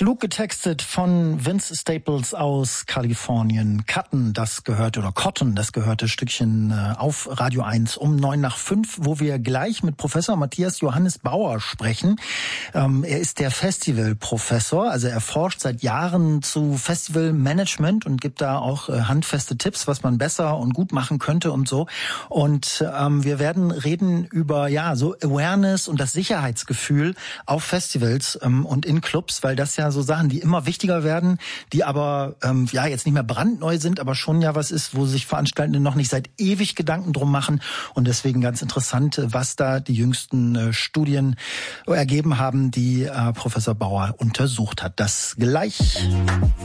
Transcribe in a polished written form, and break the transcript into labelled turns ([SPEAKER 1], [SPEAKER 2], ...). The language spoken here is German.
[SPEAKER 1] Klug getextet von Vince Staples aus Kalifornien. Cotton, das gehörte Stückchen auf Radio 1 um 5:09, wo wir gleich mit Professor Matthias Johannes Bauer sprechen. Er ist der Festivalprofessor, also er forscht seit Jahren zu Festivalmanagement und gibt da auch handfeste Tipps, was man besser und gut machen könnte und so. Und wir werden reden über so Awareness und das Sicherheitsgefühl auf Festivals und in Clubs, weil das ja so Sachen, die immer wichtiger werden, die aber jetzt nicht mehr brandneu sind, aber schon was ist, wo sich Veranstaltende noch nicht seit ewig Gedanken drum machen. Und deswegen ganz interessant, was da die jüngsten Studien ergeben haben, die Professor Bauer untersucht hat. Das gleich.